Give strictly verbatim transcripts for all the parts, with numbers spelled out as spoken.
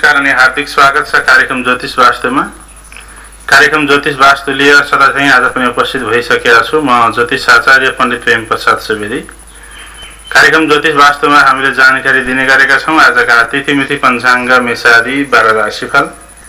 नमस्कार अनि हार्दिक स्वागत छ कार्यक्रम ज्योतिष वास्तुमा। कार्यक्रम ज्योतिष वास्तु लिएर सदा चाहिँ आज पनि उपस्थित भइसकेका छु। म ज्योतिष आचार्य पण्डित प्रेम प्रसाद सुवेदी। कार्यक्रम ज्योतिष वास्तुमा हामीले जानकारी दिने गरेका छौँ। आजका तिथिमिति पञ्चाङ्ग मेषादि बाह्र राशिफल।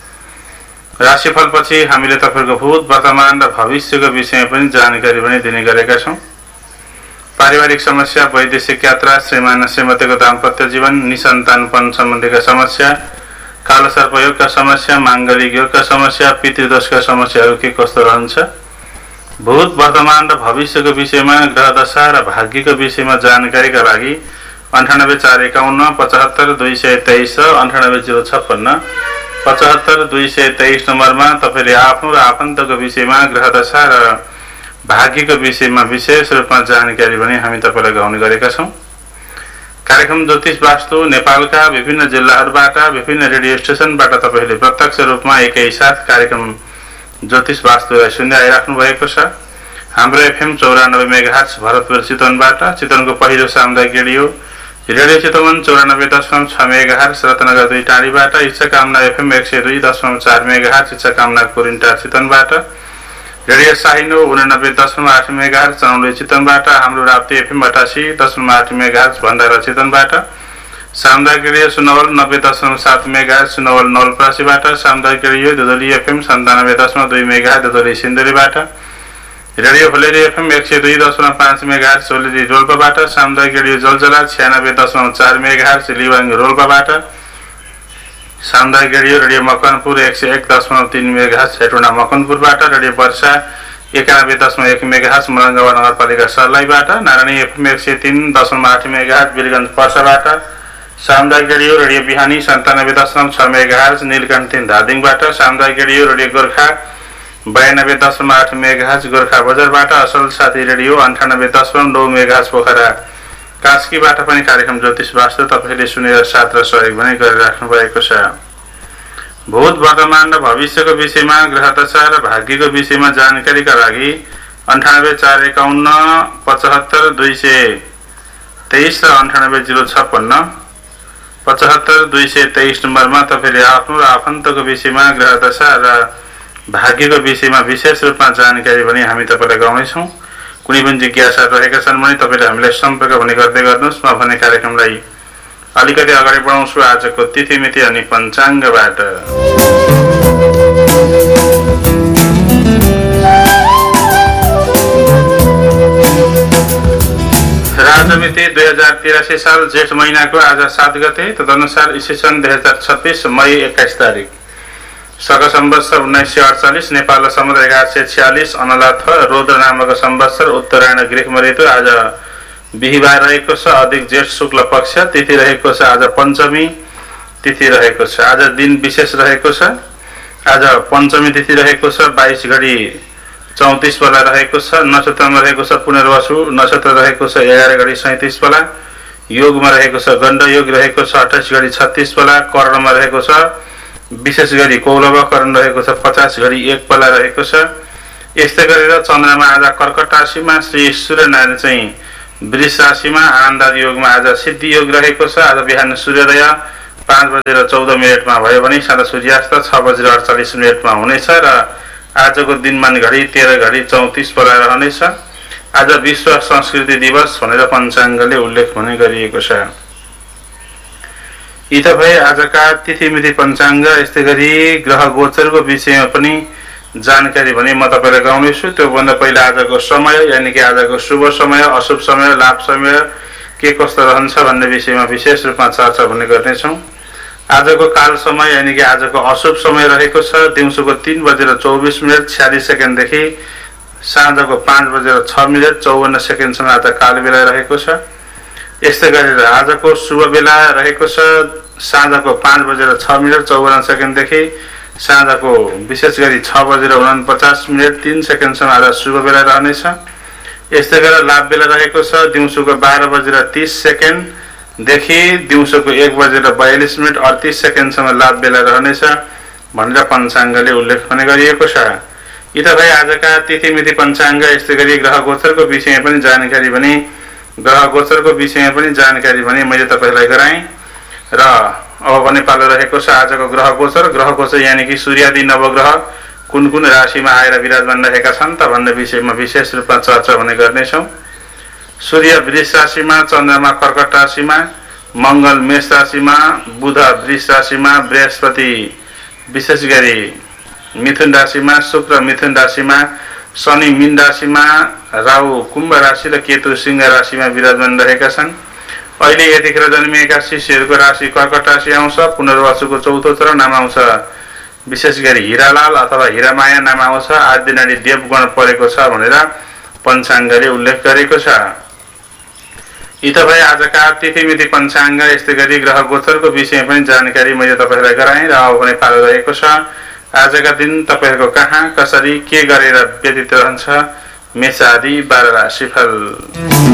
राशिफल पछि हामीले तपाईहरुको भूत वर्तमान र भविष्यको विषयमा पनि जानकारी पनि दिने गरेका छौँ। पारिवारिक समस्या, वैदेशिक यात्रा, श्रीमान श्रीमतीको दाम्पत्य जीवन, निसन्तानपन सम्बन्धीका समस्या, कालो सर्पयोगका समस्या, माङ्गलिक योगका समस्या, पितृदोषका समस्याहरू के कस्तो रहन्छ, भूत वर्तमान र भविष्यको विषयमा, ग्रह दशा र भाग्यको विषयमा जानकारीका लागि अन्ठानब्बे चार एकाउन्न पचहत्तर दुई सय तेइस र अन्ठानब्बे जिरो छप्पन्न पचहत्तर दुई सय तेइस नम्बरमा तपाईँले आफ्नो र आफन्तको विषयमा, ग्रह दशा र भाग्यको विषयमा विशेष रूपमा जानकारी पनि हामी तपाईलाई गराउने गरेका छौँ। कार्यक्रम ज्योतिष वास्तु नेपालका विभिन्न जिल्लाहरूबाट, विभिन्न रेडियो स्टेसनबाट तपाईहरूले प्रत्यक्ष रूपमा एकैसाथ कार्यक्रम ज्योतिष वास्तुलाई सुन्दै आइराख्नु भएको छ। हाम्रो एफएम चौरानब्बे मेगाहर्ज भरतपुर चितवनबाट, चितवनको पहिलो सामुदायिक रेडियो रेडियो चितवन चौरानब्बे दशमलव छ मेगाहर्ज, रत्नगर दुई टाढीबाट, इच्छा कामना एफएम एक सय दुई दशमलव चार मेगाहर्ज, इच्छा कामना कोरिन्टार चितवनबाट, रेडियो साहिनो उनानब्बे दशमलव आठ मेगाहर्ज चौनौली चितवनबाट, हाम्रो राप्ती एफएम अठासी दशमलव आठ मेगाहर्ज भण्डारा चितवनबाट, सामुदायिक रेडियो सुनवल नब्बे दशमलव सात मेगाहर्ज सुनवल नवलपरासीबाट, सामुदायिक रेडियो दुधली एफएम सन्तानब्बे दशमलव दुई मेगाहर्ज दुधली सिन्धुलीबाट, रेडियो भोलेरी एफएम एक सय दुई दशमलव पाँच मेगाहर्ज सोलेरी रोल्पाबाट, सामुदायिक रेडियो जलजला छ्यानब्बे दशमलव चार मेगाहर्ज लिवाङ रोल्पाबाट, सामुदायिक रेडियो रेडियो मकनपुर एक सय एक दशमलव तीन मेगाहर्ज हेटौँडा मकनपुरबाट, रेडियो वर्षा एकानब्बे दशमलव एक मेगाहर्ज मलङ्गवा नगरपालिका सर्लाहीबाट, नारायणी एफएम एक सय तीन दशमलव आठ मेगाहर्ज वीरगञ्ज पर्साबाट, सामुदायिक रेडियो रेडियो बिहानी सन्तानब्बे दशमलव छ मेगाहर्ज नीलकण्ठ धादिङबाट, सामुदायिक रेडियो रेडियो गोर्खा बयानब्बे दशमलव आठ मेगाहर्ज गोर्खा बजारबाट, असल साथी रेडियो अन्ठानब्बे दशमलव नौ मेगाहर्ज पोखरा कास्कीबाट पनि कार्यक्रम ज्योतिष वास्तु तपाईले सुनेर साथ र सहयोग पनि गरिराख्नु भएको छ। भूत वर्तमान र भविष्यको विषयमा, ग्रह दशा र भाग्यको विषयमा जानकारीका लागि अन्ठानब्बे चार एकाउन्न पचहत्तर दुई सय तेइस र अन्ठानब्बे जिरो छप्पन्न पचहत्तर दुई सय तेइस नम्बरमा तपाईँले आफ्नो र आफन्तको विषयमा, ग्रह दशा र भाग्यको विषयमा विशेष रूपमा जानकारी पनि हामी तपाईँलाई गराउनेछौँ। कुनै पनि जिज्ञासा रहेका छन् भने तपाईँले हामीलाई सम्पर्क भने गर्दै गर्नुहोस्। म भने कार्यक्रमलाई अलिकति अगाडि बढाउँछु आजको तिथिमिति अनि पञ्चाङ्गबाट। राजमिति दुई हजार तिरासी साल जेठ महिनाको आज सात गते, तदनुसार ईस्वी सन् दुई हजार छत्तीस मई एक्काइस तारिक, शक संवत्सर उन्नाइस सय अडचालिस, नेपाल सम्वत एघार सय छ्यालिस, अनलाथ रोद्र नामक संवत्सर, उत्तरायण ग्रीष्म ऋतु। आज बिहिबार रहेको छ, अधिक जेठ शुक्ल पक्ष, तिथि रहेको छ आज पञ्चमी तिथि रहेको छ। आज दिन विशेष रहेको छ। आज पञ्चमी तिथि रहेको छ, बाइस घडी चौतिस बेला रहेको छ। नक्षत्रमा रहेको छ पुनर्वसु, नक्षत्र रहेको छ एघार घडी सैतिस बेला, योगमा रहेको छ गण्ड योग रहेको छ अठाइस घडी छत्तीस बेला, कर्णमा रहेको छ विशेष गरी कौलव, करण रहेको छ पचास घडी एक बेला रहेको छ। यस्तै गरेर चन्द्रमा आज कर्कट राशिमा, श्री सूर्यनारायण चाहिँ वृष राशिमा, आनन्द योगमा आज सिद्धि योग रहेको छ। आज बिहान सूर्योदय पाँच बजेर चौध मिनटमा भयो भने साँझ सूर्यास्त छ बजेर अडचालिस मिनटमा हुनेछ र आजको दिनमान घडी तेह्र घडी चौतिस बेला रहनेछ। आज विश्व संस्कृति दिवस भनेर पञ्चाङ्गले उल्लेख पनि गरिएको छ। यी त भए आजका तिथिमिति पञ्चाङ्ग। यस्तै गरी ग्रह गोचरको विषयमा पनि जानकारी भने म तपाईँलाई गराउनेछु। त्योभन्दा पहिला आजको समय यानि कि आजको शुभ समय, अशुभ समय, लाभ समय के कस्तो रहन्छ भन्ने विषयमा विशेष रूपमा चर्चा भने गर्नेछौँ। आजको काल समय यानि कि आजको अशुभ समय रहेको छ दिउँसोको तीन बजेर चौबिस मिनट छ्यालिस सेकेन्डदेखि साँझको पाँच बजेर छ मिनट चौवन्न सेकेन्डसम्म आज काल बेला रहेको छ। यस्तै गरेर आजको शुभ बेला रहेको छ साँझको पाँच बजेर छ मिनट चौवन्न सेकेन्डदेखि साँझको विशेष गरी छ बजेर उनपचास मिनट तीन सेकेन्डसम्म आज शुभ बेला रहनेछ। यस्तै गरेर लाभ बेला रहेको छ दिउँसोको बाह्र बजेर तीस सेकेन्डदेखि दिउँसोको एक बजेर बयालिस मिनट अडतिस सेकेन्डसम्म लाभ बेला रहनेछ भनेर पञ्चाङ्गले उल्लेख पनि गरिएको छ। यी त भए आजका तिथिमिति पञ्चाङ्ग। यस्तै गरी ग्रह गोचरको विषयमा पनि जानकारी भने ग्रह गोचरको विषयमा पनि जानकारी भने मैले तपाईलाई गराएँ। र अब भने पालो रहेको छ आजको ग्रह गोचर। ग्रह गोचर यानि कि सूर्यादि नवग्रह कुन कुन राशिमा आएर विराजमान रहेका छन् त भन्ने विषयमा विशेष रूपमा चर्चा भने गर्नेछौँ। सूर्य वृष राशिमा, चन्द्रमा कर्कट राशिमा, मङ्गल मेष राशिमा, बुध वृष राशिमा, बृहस्पति विशेष गरी मिथुन राशिमा, शुक्र मिथुन राशिमा, शनि मीन राशिमा, राहु कुम्भ राशि र केतु सिंह राशिमा विराजमान रहेका छन्। अहिले यतिखेर जन्मिएका शिष्यहरूको राशि कर्कट राशि आउँछ। पुनर्वसुको चौथो चरण नाम आउँछ विशेष गरी हिरालाल अथवा हिरामाया नाम आउँछ। आज दिनाडी देवगण परेको छ भनेर पञ्चाङ्गले उल्लेख गरेको छ। यी त भए आजका तिथिमिति पञ्चाङ्ग, यस्तै गरी ग्रह गोचरको विषयमा पनि जानकारी मैले तपाईँहरूलाई गराएँ र अब पनि पालो रहेको छ आजका दिन तपाईँहरूको कहाँ कसरी के गरेर व्यतीत रहन्छ मेष आदि बाह्र राशिफल।